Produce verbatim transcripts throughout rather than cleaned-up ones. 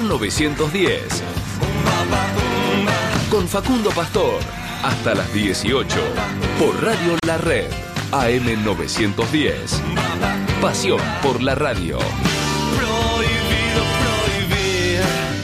novecientos diez. Con Facundo Pastor, hasta las dieciocho, por Radio La Red, A M novecientos diez. Pasión por la radio. Prohibido prohibir.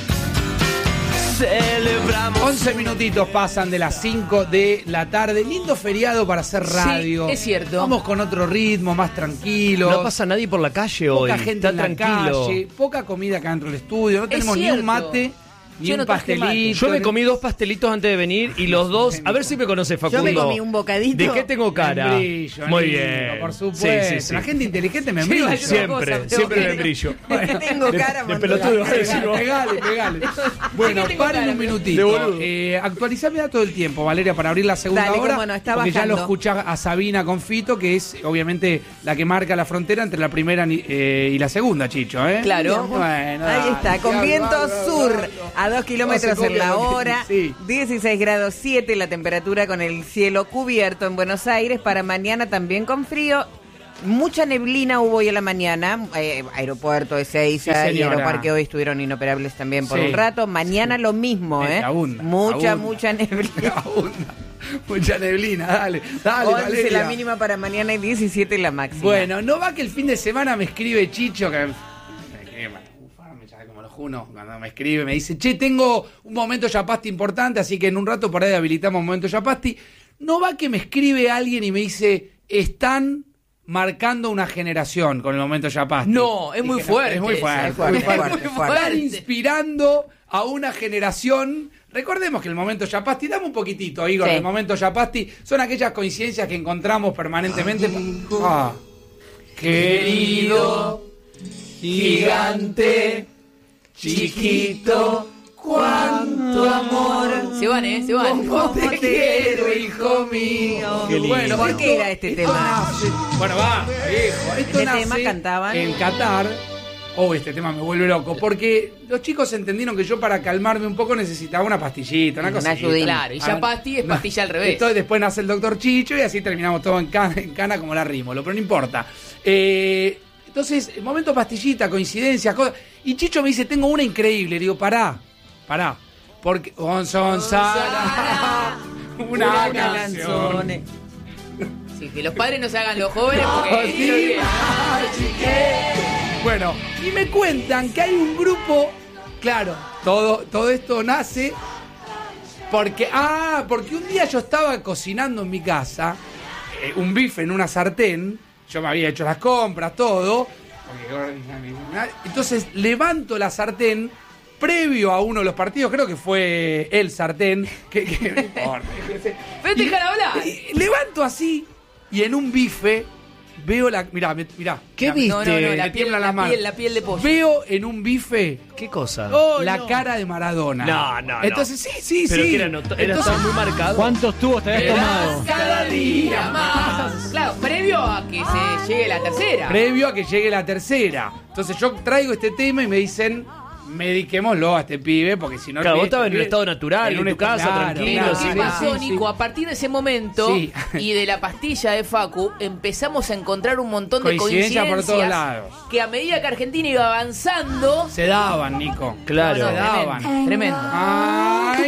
Celebramos. once minutitos pasan de las cinco de la tarde. Lindo feriado para hacer radio. Sí, es cierto. Vamos con otro ritmo, más tranquilo. No pasa nadie por la calle hoy. Poca gente Está en la tranquilo. calle, poca comida acá dentro del estudio. No Es tenemos ni cierto. un mate, ni Yo un no traje pastelito. mate. Yo me comí dos pastelitos antes de venir y los dos, a ver si me conoce Facundo. Yo me comí un bocadito. ¿De qué tengo cara? Membrillo, Muy lindo, bien. por supuesto. Sí, sí, sí. La gente inteligente me membrillo. Sí, Siempre, Tengo siempre cara. membrillo. Bueno, tengo de, cara, de Manuel. pelotudo. vas a decir vos. Pegale, pegale. Bueno, ¿De qué tengo paren cara? un De minutito. boludo. Eh, actualizame todo el tiempo, Valeria, para abrir la segunda Dale, hora. cómo no, está porque ya bajando. lo escuchás a Sabina con Fito, que es obviamente la que marca la frontera entre la primera ni- eh, y la segunda, Chicho, ¿eh? Claro. Bueno, Ahí dale, está, con dale, viento dale, dale, sur dale. a dos kilómetros No se en la copia lo que- hora, sí. dieciséis grados siete la temperatura con el cielo cubierto en Buenos Aires. Para mañana también con frío. Mucha neblina hubo hoy a la mañana, eh, aeropuerto de Ezeiza Sí, y señora. Aeroparque hoy estuvieron inoperables también por Sí. un rato. Mañana lo mismo, Eh, ¿eh? abunda, mucha, abunda. mucha neblina. Abunda. Mucha neblina, dale, dale, once Valeria. la mínima para mañana y diecisiete la máxima. Bueno, no va que el fin de semana me escribe Chicho, que me escribe, ufa, me sabe como los junos, cuando me escribe me dice, che, tengo un momento Yapasti importante, así que en un rato por ahí habilitamos un momento Yapasti. No va que me escribe alguien y me dice, están marcando una generación con el momento Yapasti. No, es muy Dije, fuerte Es muy eso, fuerte. es fuerte, muy fuerte. fuerte, fuerte. Están inspirando a una generación. Recordemos que el momento Yapasti, dame un poquitito, Igor, Sí. el momento Yapasti, son aquellas coincidencias que encontramos permanentemente. Ah. Querido, gigante, chiquito, cuánto amor. Se van, ¿eh? Se van. Cómo te quiero, hijo mío. Qué lindo. Bueno, ¿Por esto- qué era este esto tema? nace- bueno, va, viejo. Esto Este nace tema cantaban. en Qatar. Oh, este tema me vuelve loco. Porque los chicos entendieron que yo para calmarme un poco necesitaba una pastillita, una Una cosa. ayudita. Claro, y Yapasti es pastilla al revés. Entonces después nace el doctor Chicho y así terminamos todo en cana, en cana como la Rímolo, pero no importa. Eh, entonces, momento pastillita, coincidencias, cosas. Y Chicho me dice, tengo una increíble. Le digo, pará, pará. Porque Gonzón Sara, una, canción. Sí, que los padres no se hagan los jóvenes porque... Sí, bueno, y me cuentan que hay un grupo, claro, todo, todo esto nace porque, ah, porque un día yo estaba cocinando en mi casa, eh, un bife en una sartén, yo me había hecho las compras, todo, porque, entonces levanto la sartén previo a uno de los partidos, creo que fue el sartén, que, que no importa, Pero déjala hablar. y levanto así y en un bife veo la, mirá, me- mirá, ¿Qué mirá, viste? No, no, no, me la piel, tiemblan las la manos. piel, la piel de pollo. Veo en un bife ¿Qué cosa? la cara de Maradona. No, no, no. Entonces sí, sí, Pero sí. que era, not- era Entonces, estaba muy marcado. ¿Cuántos tubos te habías tomado? Cada día más. Claro, previo a que se llegue la tercera. previo a que llegue la tercera. Entonces yo traigo este tema y me dicen, mediquémoslo a este pibe, porque si no... Claro, el vos pibe- estabas en un el pibe- estado natural, en un tu estado- casa, claro, tranquilo, claro, ¿Qué sí, pasó, sí, Nico? sí. A partir de ese momento Sí. y de la pastilla de Facu, empezamos a encontrar un montón de Coincidencias coincidencias por todos lados. que a medida que Argentina iba avanzando... Se daban, Nico. Claro. No, no, Se daban. tremendo, tremendo. Ay,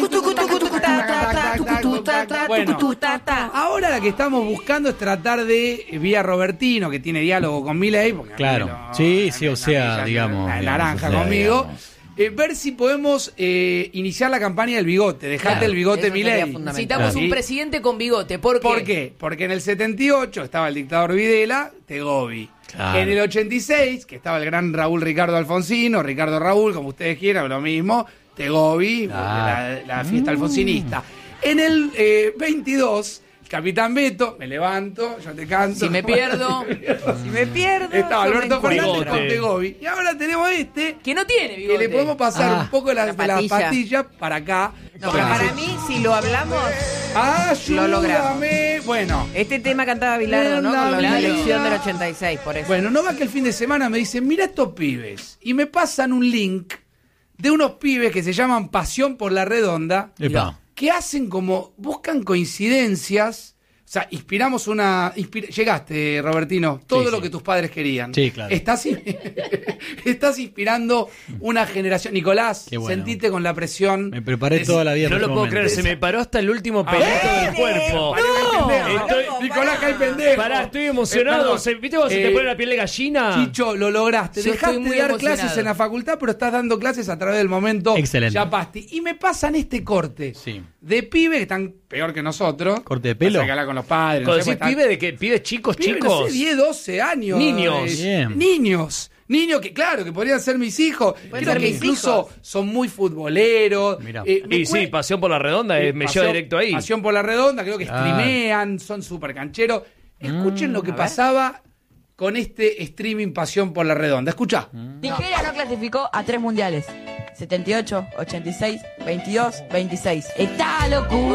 bueno, Bueno, ahora la que estamos buscando es tratar de, eh, vía Robertino, que tiene diálogo con Milei, porque Claro. a mí lo- Sí, a sí, mí o la- sea, la- digamos, la digamos, naranja o sea, conmigo, digamos. eh, ver si podemos eh, iniciar la campaña del bigote, dejate Claro, el bigote eso sería Milei. fundamental. Necesitamos ¿Sí? un presidente con bigote. ¿Por qué? ¿Por qué? Porque en el setenta y ocho estaba el dictador Videla, Tegobi. Claro. En el ochenta y seis, que estaba el gran Raúl Ricardo Alfonsino, Ricardo Raúl, como ustedes quieran, lo mismo, Tegobi, Claro. la, la fiesta alfonsinista. En el eh, veintidós, el Capitán Beto, me levanto, yo te canto. Si me pierdo... si me pierdo, Estaba yo me Alberto Fernández encuentro. con Tegobi. Y ahora tenemos este, Que no tiene que bigote. le podemos pasar Ah, un poco de las, la de las patilla. pastillas para acá. No, pero para mí, si lo hablamos, Ayúdame. Lo logramos. Bueno. este tema cantaba Bilardo, ¿no? Con la Claro. elección del ochenta y seis, por eso. Bueno, no va que el fin de semana me dicen, mira estos pibes. Y me pasan un link de unos pibes que se llaman Pasión por la Redonda. Epa. Que hacen como, buscan coincidencias O sea, inspiramos una... inspira- llegaste, Robertino, todo Sí, lo sí. que tus padres querían. Sí, claro. Estás, in- estás inspirando una generación. Nicolás, Qué bueno. sentite con la presión. Me preparé de- toda la vida. No para lo este puedo momento. creer, se me paró hasta el último pelito del cuerpo. Pará, que hay pendejo. Estoy- Nicolás, que hay pendejo. Pará, estoy emocionado. Eh, perdón. Se- ¿Viste cuando se te Eh, pone la piel de gallina? Chicho, lo lograste. Yo Dejaste estoy muy de dar emocionado. clases en la facultad, pero estás dando clases a través del momento. Excelente. Yapasti. Y me pasan este corte Sí. de pibe que están peor que nosotros. ¿Corte de pelo? Pasa que habla con los padres. Cuando no sé, decís pues, pibe de que pibes chicos, Pibe, chicos. no sé, diez, doce años. Niños. Eh, Bien. Niños. Niños que, claro, que podrían ser mis hijos. Creo ser que mis incluso son muy futboleros. Mirá. Eh, me Y sí, cue- Pasión por la Redonda, eh, me Pasión- lleva directo ahí. Pasión por la Redonda, creo que Claro. streamean, son súper cancheros. Escuchen lo que pasaba con este streaming Pasión por la Redonda. Escuchá. Nigeria no clasificó a tres mundiales. setenta y ocho, ochenta y seis, veintidós, veintiséis. ¡Esta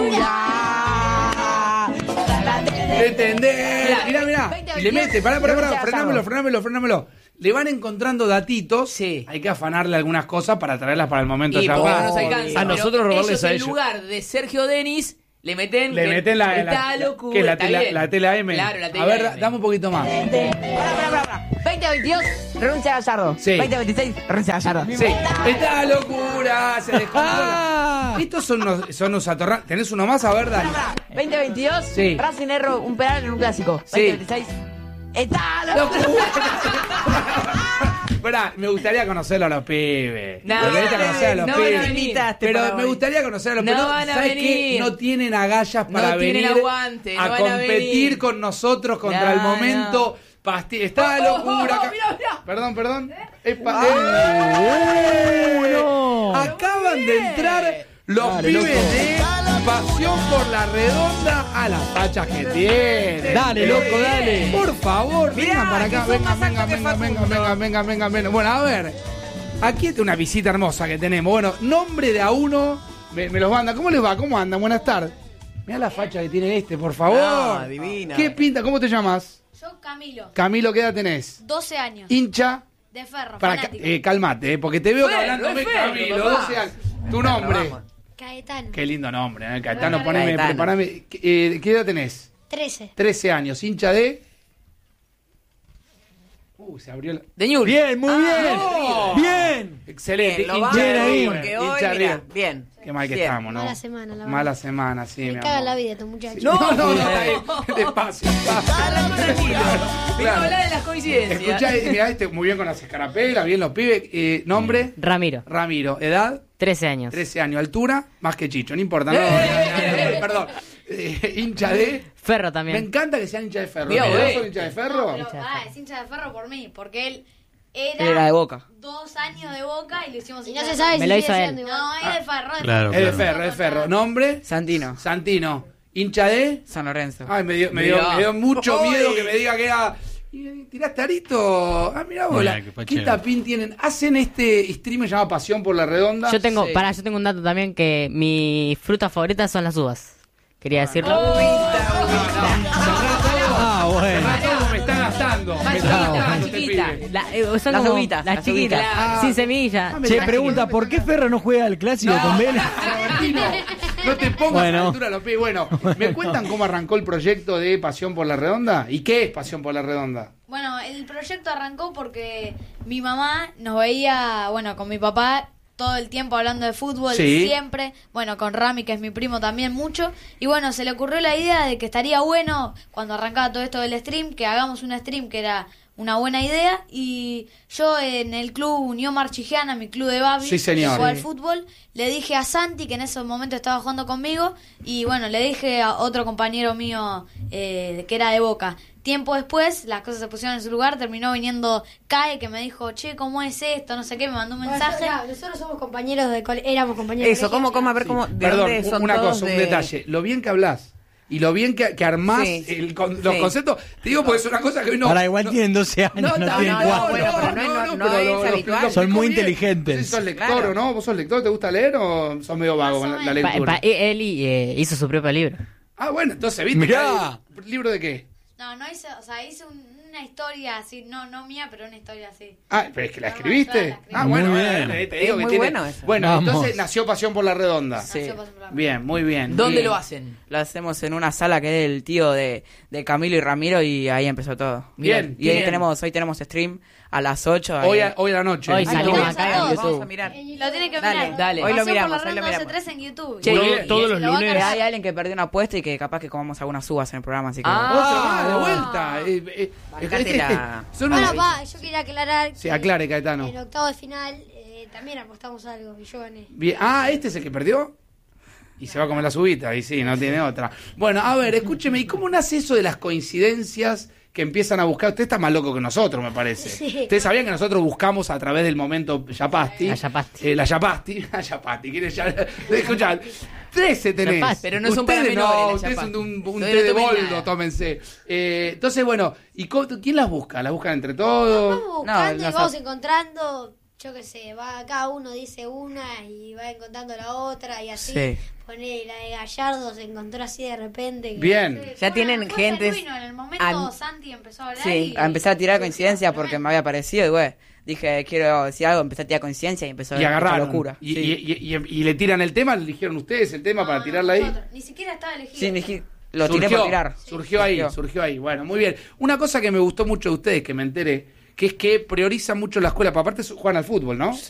locura! Entender. Mirá, mirá. veinte, Y le mete, pará, pará, pará. veinte, Frenámelo, frenámelo, frenámelo. Le van encontrando datitos. Sí. Hay que afanarle algunas cosas para traerlas para el momento Y ya porque va. no nos alcanza. A nosotros Pero robarles a en ellos. lugar de Sergio Denis, le meten. Le que- meten la, Esta la, locura. que es la, está tela, bien. la tela M. Claro, la tela A ver, M. dame un poquito más. Pará, pará, pará, pará. veinte veintidós, renuncia a Gallardo. Sí. veinte veintiséis, renuncia a Gallardo. Sí. Esta locura se descontrola. Estos son unos, son unos atorrantes. ¿Tenés uno más? A ver, dale. veinte veintidós, Sí. Racing erró un penal en un clásico. Sí. veinte veintiséis, ¡esta locura! Esperá, me gustaría conocerlo a los pibes. No, me gustaría conocer a los no van a pibes. venir. Invitaste Pero para me hoy. gustaría conocer a los No pibes. van a ¿Sabes venir. qué? No tienen agallas No para tienen venir aguante, a no van a competir venir. con nosotros contra No, el momento. Pasti- Está la Oh, oh, locura. oh, acá. mirá, mirá. Perdón, perdón. Epa, eh. no. Acaban de entrar los Dale, pibes loco. de Pasión por la Redonda a las fachas que tienen. Dale, loco, dale. Por favor, Mirá, vengan para acá. que son Vengan, más vengan, altos que vengan, vengan, Facundo. vengan, vengan, vengan, vengan. Bueno, a ver. Aquí está una visita hermosa que tenemos. Bueno, nombre de a uno. Me, me los manda. ¿Cómo les va? ¿Cómo andan? Buenas tardes. Mirá la facha que tiene este, por favor. No, divina. ¿Qué pinta? ¿Cómo te llamas? Yo, Camilo, Camilo, ¿qué edad tenés? doce años, Hincha. de ferro, Para ca- fanático. eh, calmate, eh, porque te veo Ferro, hablándome es Ferro, Camilo, papá. doce años. Tu nombre. Caetano, Qué lindo nombre, eh. Caetano, Caetano. poneme, Caetano. preparame. ¿Qué, eh, ¿Qué edad tenés? trece. trece años, hincha de. Uh, se abrió la. De Ñul. Bien, muy bien. no. Bien. Excelente, Bien, lo hincha vamos, de Bien ahí. River, porque hoy, hincha de mira, River. bien. Qué mal que Bien. estamos, ¿no? Mala semana, la verdad. Mala semana, sí, Me mi caga amor. la vida estos muchachos. No, no, no, está ahí. Despacio. Hablando tranquilo. Vengo a Claro. hablar de las coincidencias. Escuchá, eh, mirá, este muy bien con las escarapelas, bien los pibes. Eh, nombre, Ramiro, Ramiro. Edad, trece años. trece años. Altura, más que Chicho, no importa. No, Eh. perdón. Eh, hincha de. Ferro Me también. encanta que sean hincha de ferro. Mirá, ¿Los eh. son hincha de ferro? Pero, ah, es hincha de ferro por mí, porque él era, Él era de Boca. dos años de Boca y lo hicimos Y hincha no de se sabe Ferro. Me si lo sigue hizo él. siendo igual. No, es de ferro. Es Claro, Es de claro. ferro, es ferro. Nombre, Santino, Santino. Hincha de. San Lorenzo. Ay, me dio, me dio, Mirá. me dio mucho Uy. miedo que me diga que era. Y ¿tiraste arito? Ah, mirá vos. Mirá, la- qué ¿Qué, fachero. tapín tienen? Hacen este stream llamado Pasión por la Redonda. Yo tengo, Sí. pará, yo tengo un dato también que mi fruta favorita son las uvas. Quería decirlo. Ah, bueno. Ah, me está gastando. Me Más está chiquita, gastando más este chiquita. pibe. La- eh, son Las como uvitas, las las chiquitas, uvitas. Ah. sin semilla. Ah, me Che, está- pregunta, ¿por qué Ferro no juega al clásico con Vélez? Robertino, no te pongas Bueno. a la altura de los pies. Bueno, ¿me cuentan cómo arrancó el proyecto de Pasión por la Redonda? ¿Y qué es Pasión por la Redonda? Bueno, el proyecto arrancó porque mi mamá nos veía, bueno, con mi papá todo el tiempo hablando de fútbol, Sí. siempre, bueno, con Rami, que es mi primo también mucho, y bueno, se le ocurrió la idea de que estaría bueno, cuando arrancaba todo esto del stream, que hagamos un stream que era una buena idea, y yo en el club Unión Marchigiana, mi club de Babi, Sí, señor. que juega al Sí. fútbol, le dije a Santi, que en ese momento estaba jugando conmigo, y bueno, le dije a otro compañero mío eh, que era de Boca. Tiempo después, las cosas se pusieron en su lugar, terminó viniendo Cae, que me dijo, che, ¿cómo es esto? No sé qué, me mandó un mensaje. Bueno, nosotros somos compañeros de cole- éramos compañeros de Eso, colegio. ¿cómo, cómo, a ver, cómo, de Perdón, dónde son una todos cosa, un de- detalle. Lo bien que hablas y lo bien que, que armás Sí. el con- los Sí. conceptos. Te digo porque es una cosa que hoy no. Ahora igual no- tienen doce años, no, está tienen bien, cuatro. bueno, pero no es- no- no pero es lo- lo- habitual. lo Son muy explico bien. inteligentes. No sé si sos lector Claro. o no. ¿Vos sos lector? ¿Te gusta leer o sos medio vago con la, la Pa- lectura? pa- él eh, hizo su propio libro. Ah, bueno, entonces, ¿viste? Mirá. que hay- ¿Libro de qué? No, no hice, o sea, hice un, una historia así, no no mía, pero una historia así. Ah, pero es que la No, escribiste. claro, la escribí. Ah, bueno, Muy bueno, bien. eh, te digo Es que muy tiene- bueno eso. Bueno, Vamos. entonces nació Pasión por la Redonda. Sí. Nació Pasión por la- Bien, muy bien. ¿Dónde Bien. lo hacen? Lo hacemos en una sala que es el tío de, de Camilo y Ramiro y ahí empezó todo. Bien, Y ahí bien. tenemos, hoy tenemos stream a las ocho. Hoy ahí. a, hoy a la noche. Hoy Ah, salimos vamos acá a en todos. Vamos a YouTube. mirar. Lo tiene que Dale, mirar. dale. Hoy lo Pasión por miramos, la hoy lo Redonda miramos. doce tres en YouTube. Che, Muy todo- bien. todos Y los lo va a lunes. Eh, cargar. hay alguien que perdió una apuesta y que capaz que comamos algunas uvas en el programa, así que... Ah. Otra, de vuelta. Eh, eh, Bancátela. son Bueno, unos- pa, yo quería aclarar Sí, que aclare, Caetano. en octavo de final eh, también apostamos algo y yo gané. Bien. Ah, ¿este es el que perdió? Y se va a comer la subita, y sí, no tiene otra. Bueno, a ver, escúcheme, ¿y cómo nace eso de las coincidencias que empiezan a buscar? Usted está más loco que nosotros, me parece. Sí. Ustedes sabían que nosotros buscamos a través del momento Yapasti. La Yapasti. Eh, la Yapasti. La Yapasti. ¿Quieres ya? Escuchad, trece tenés. Yapasti. Pero no son para Ustedes menores, no, la ustedes Yapasti. son un, un Todavía té no de tomen boldo, nada. tómense. Eh, entonces, bueno, ¿y cómo- quién las busca? ¿Las buscan entre todos? Vamos buscando no y vamos sab- encontrando, yo qué sé, va cada uno dice una y va encontrando la otra y así. Sí. Poné la de Gallardo se encontró así de repente. que- Bien. Ya Fue- tienen fue gentes- genuino, en el momento An- Santi empezó a hablar Sí, y... a empezar a tirar surgió, coincidencias porque tremendo. me había parecido y güey, dije, quiero decir algo, empecé a tirar coincidencia y empezó a Y haber mucha agarraron. locura. Y, Sí. y- y- y- y le tiran el tema, le eligieron ustedes el tema No, para no, tirarla ahí. nosotros. Ni siquiera estaba elegido. Sí, dije, lo tiré surgió, por tirar. Surgió ahí, Surgió. surgió ahí. Bueno, muy bien. Una cosa que me gustó mucho de ustedes, que me enteré, que es que priorizan mucho la escuela, pero aparte su- juegan al fútbol, ¿no? Sí.